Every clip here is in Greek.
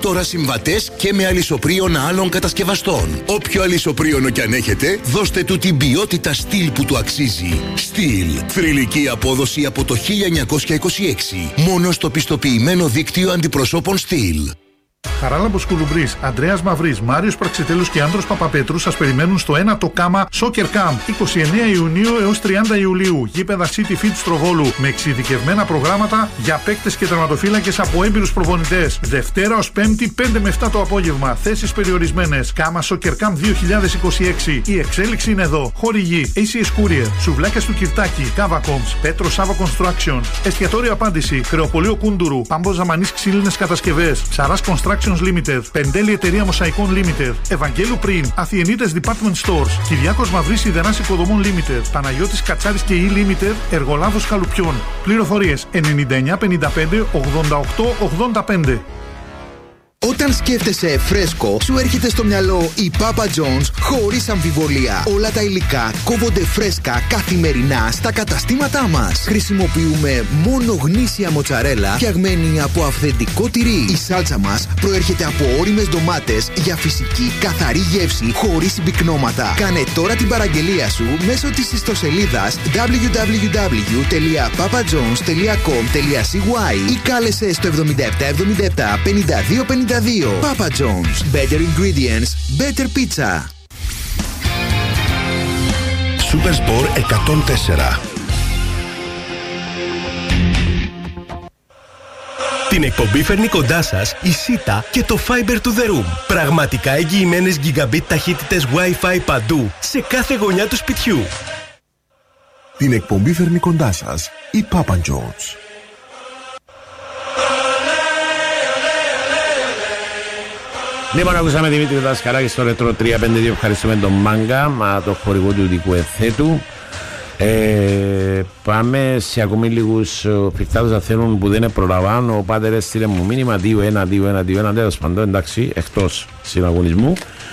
Τώρα συμβατές και με αλυσοπρίωνα άλλων κατασκευαστών. Όποιο αλυσοπρίωνο κι αν έχετε, δώστε του την ποιότητα Stihl που του αξίζει. Stihl. Θρυλική απόδοση από το 1926. Μόνο στο πιστοποιημένο δίκτυο αντιπροσώπων Stihl. Χαράλαμπος Κουλουμπρής, Ανδρέας Μαυρής, Μάριος Πραξιτέλους και Άνδρος Παπαπέτρου σας περιμένουν στο 1 το Κάμα Soccer Camp 29 Ιουνίου έως 30 Ιουλίου. Γήπεδα City Fit Στρογόλου με εξειδικευμένα προγράμματα για παίκτες και τερματοφύλακες από έμπειρους προπονητές. Δευτέρα ως Πέμπτη 5 με 7 το απόγευμα. Θέσεις περιορισμένες. Κάμα Soccer Camp 2026. Η εξέλιξη είναι εδώ. Χορηγή ACS Courier, Σουβλάκες του Κυρτάκη, Κάβακομς, Πέτρο Σάβα Construction. Εστιατόριο Απάντηση, Κρεοπολείο Κούντουρου, Πάμπο Ζαμανής Ξύλινες Κατασκευές, Ψαράς Constructions Limited, Πεντέλη Εταιρεία Μοσαϊκών Limited, Ευαγγέλου Πριν, Αθιενίτες Department Stores, Κυριάκος Μαυρής Ιδεράς Οικοδομών Limited, Παναγιώτης Κατσάρης και E Limited, Εργολάβος Καλουπιών. Πληροφορίες 99 55 88 85. Όταν σκέφτεσαι φρέσκο, σου έρχεται στο μυαλό η Papa John's χωρίς αμφιβολία. Όλα τα υλικά κόβονται φρέσκα καθημερινά στα καταστήματά μας. Χρησιμοποιούμε μόνο γνήσια μοτσαρέλα φτιαγμένη από αυθεντικό τυρί. Η σάλτσα μας προέρχεται από ώριμες ντομάτες για φυσική καθαρή γεύση χωρίς συμπυκνώματα. Κάνε τώρα την παραγγελία σου μέσω της ιστοσελίδας www.papajohns.com.cy ή κάλεσε στο 77 77 52 52. Papa John's. Better ingredients, better pizza. Supersport 104. Την εκπομπή φέρνει κοντά σας η Sita και το Fiber to the Room. Πραγματικά εγγυημένες gigabit ταχύτητες Wi-Fi παντού, σε κάθε γωνιά του σπιτιού. Την εκπομπή φέρνει κοντά σας η Papa John's. Λοιπόν, ακούσαμε Δημήτρη Δασκαλάκη στο Retro 352. Ευχαριστούμε τον Μάγκα, το χορηγό του ειδικού εθέτου. Πάμε σε ακόμη λίγους φιχτάδους αν θέλουν που δεν προλαμβάνω. Ο Πάτερ έστειλε μου μήνυμα 2-1, τέλος πάντων, εντάξει, εκτός συναγωνισμού.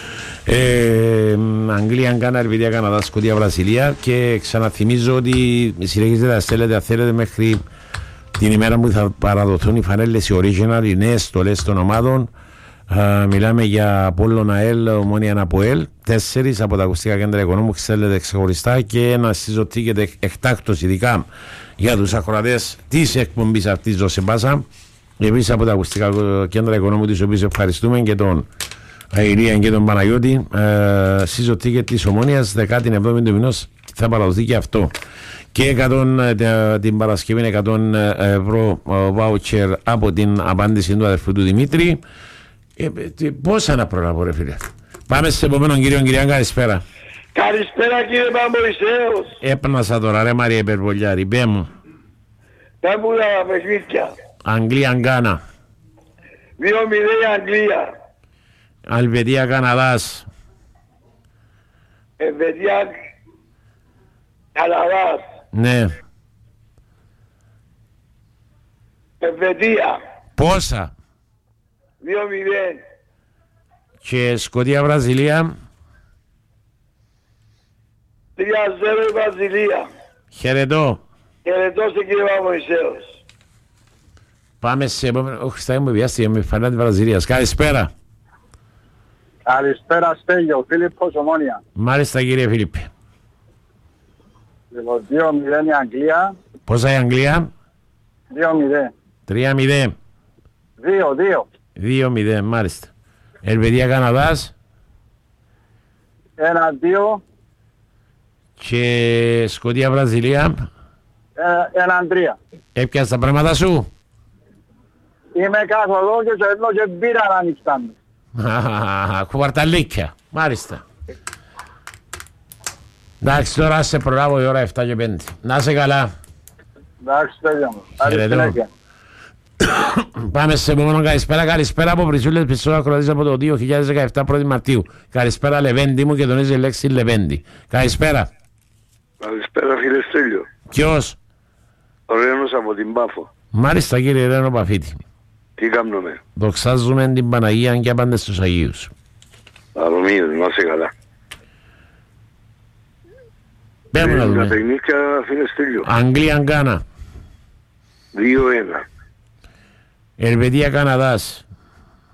Αγγλία, Γκάνα, Ελβετία, Καναδά, Σκωτία, Βραζιλία. Και ξαναθυμίζω ότι συνεχίζετε να στέλνετε αν θέλετε μέχρι την ημέρα που θα παραδοθούν οι φανέλες, οι original, οι νέες στολές των ομάδων. Μιλάμε για Απόλλωνα ΑΕΛ, Ομόνια ΑΠΟΕΛ. 4 από τα ακουστικά κέντρα οικονόμου στέλνετε ξεχωριστά και ένα season ticket εκτάκτος ειδικά για τους ακροατές της εκπομπής αυτής Ζώσε Πάσα. Επίσης από τα ακουστικά κέντρα οικονόμου, τις οποίες ευχαριστούμε, και τον Αηρία και τον Παναγιώτη. Season ticket της Ομόνιας 17η του μηνός θα παραδοθεί και αυτό. Και την Παρασκευή 100 ευρώ voucher από την απάντηση του αδερφού του Δημήτρη. Πόσα να προλάβω ρε φίλε. Πάμε σε επόμενον κύριο. Κυρία, καλησπέρα. Καλησπέρα κύριε Παμπορισσέος. Έπνασα τώρα ρε Μαρία Υπερβολιάρη. Πέ μου. Πέ μου τα παιχνίδια. Αγγλία, Γκάνα. 2-0 Αγγλία. Ελβετία, Καναδάς. Ελβετία, Καναδάς. Ναι. Ελβετία. Πόσα? 2-0. Και Σκωτία, Βραζιλία. 3-0 Βραζιλία. Χαιρετώ. Χαιρετώ σε κύριε Παμπορισσέος. Πάμε σε επόμενο. Ο Χριστάκη μου βιάστηκε με φανά της Βραζιλίας. Καλησπέρα. Καλησπέρα Στέλιο, Φίλιππος Ομόνια. Μάλιστα κύριε Φίλιππε. Λοιπόν, 2-0 η Αγγλία. Πόσα η Αγγλία? 2-0. 3-0. 2-2. 2-0, μάλιστα. Ελβετία, Καναδάς. 1-2. Και Σκωτία, Βραζιλία. 1-3. Έπιασες τα πράγματα σου? Είμαι καθοδό και σε εδώ και μπήρα να ανοιχτάμε. Κουβαρταλίκια, μάλιστα. Εντάξει, τώρα σε προλάβω η ώρα 7 και 5. Να είσαι καλά. Εντάξει, τέλεια μου. Χαιρετώ. Πάμε σε επόμενο. Καλησπέρα από Βρυσούλες Πισό, ακροατής από το 2017 1η Μαρτίου. Καλησπέρα Λεβέντη μου, και τονίζει η λέξη Λεβέντη. Καλησπέρα. Καλησπέρα φίλε Στέλιο. Ποιος? Ο Ρένος από την Πάφο. Μάλιστα κύριε Ρένο Παφίτη. Τι κάνουμε? Δοξάζουμε την Παναγία και απάντε στους Αγίους. Παρομοίως, να είσαι καλά. Πέμπω να δούμε. Τα παιχνίδια φίλε Στέλιο. Αγγλία, Γκάνα. 2-1. Ελβετία, Καναδάς.